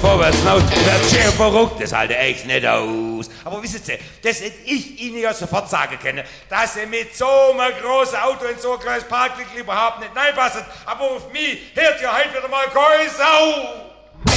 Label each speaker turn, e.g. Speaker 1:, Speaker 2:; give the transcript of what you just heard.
Speaker 1: vorwärts hinaus. Wird schön verrückt, das halte echt nicht aus. Aber wissen Sie, das hätte ich Ihnen ja sofort sagen können, dass Sie mit so einem großen Auto in so ein kleines Parklicht überhaupt nicht reinpassen. Aber auf mich hört ja heute wieder mal keine Sau.